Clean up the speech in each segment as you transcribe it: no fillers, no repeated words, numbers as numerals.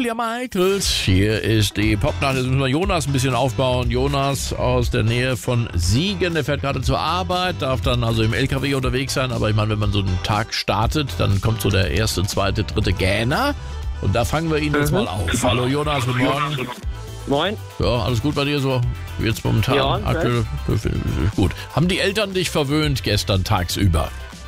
Julia Michaels. Hier ist die Popnacht. Jetzt müssen wir Jonas ein bisschen aufbauen. Jonas aus der Nähe von Siegen, der fährt gerade zur Arbeit, darf dann also im LKW unterwegs sein. Aber ich meine, wenn man so einen Tag startet, dann kommt so der erste, zweite, dritte Gähner. Und da fangen wir ihn jetzt mal auf. Hallo Jonas, guten Morgen. Moin. Ja, alles gut bei dir so? Jetzt momentan? Ja, aktuell? Gut. Haben die Eltern dich verwöhnt gestern tagsüber?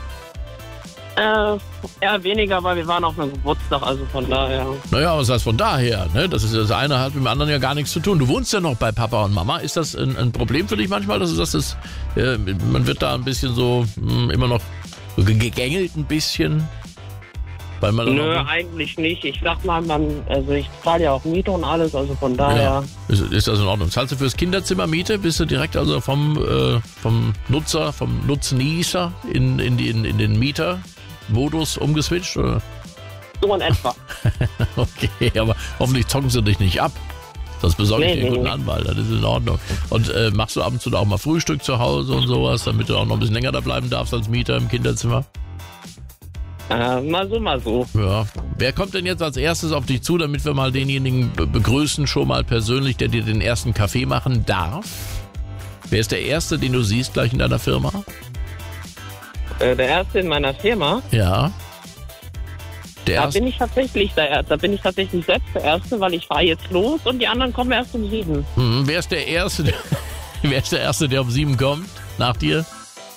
Eher weniger, weil wir waren auf einem Geburtstag, also von daher. Naja, was heißt von daher? Ne? Das ist das eine, hat mit dem anderen ja gar nichts zu tun. Du wohnst ja noch bei Papa und Mama. Ist das ein Problem für dich manchmal, dass du sagst, man wird da ein bisschen so immer noch gegängelt ein bisschen? Weil man Nö, eigentlich nicht. Ich sag mal, ich zahle ja auch Miete und alles, also von daher. Ja. Ist das in Ordnung? Zahlst du fürs Kinderzimmer Miete? Bist du direkt also vom Nutzer, vom Nutznießer in den Mieter-Modus umgeswitcht? Oder? So in etwa. Okay, aber hoffentlich zocken sie dich nicht ab. Das besorge ich dir einen guten Anwalt, das ist in Ordnung. Und machst du ab und zu da auch mal Frühstück zu Hause und sowas, damit du auch noch ein bisschen länger da bleiben darfst als Mieter im Kinderzimmer? Mal so. Ja. Wer kommt denn jetzt als erstes auf dich zu, damit wir mal denjenigen begrüßen, schon mal persönlich, der dir den ersten Kaffee machen darf? Wer ist der Erste, den du siehst gleich in deiner Firma? Der Erste in meiner Firma? Ja. Da bin ich tatsächlich selbst der Erste, weil ich fahre jetzt los und die anderen kommen erst um 7. Wer ist der Erste, der um 7 kommt? Nach dir?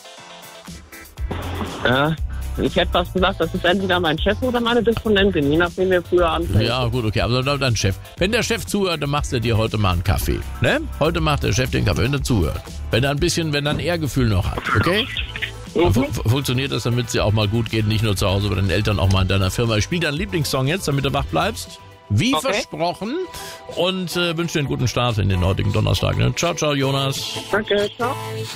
Ja. Ich hätte fast gesagt, das ist entweder mein Chef oder meine Disponentin, je nachdem wer früher anfängt. Ja, gut, okay, aber dein Chef. Wenn der Chef zuhört, dann machst du dir heute mal einen Kaffee. Ne? Heute macht der Chef den Kaffee, wenn er zuhört. Wenn er ein Ehrgefühl noch hat, okay? Funktioniert das, damit es dir auch mal gut geht, nicht nur zu Hause, bei deinen Eltern, auch mal in deiner Firma. Ich spiele deinen Lieblingssong jetzt, damit du wach bleibst. Wie versprochen. Und wünsche dir einen guten Start in den heutigen Donnerstag. Ne? Ciao, ciao, Jonas. Danke, ciao.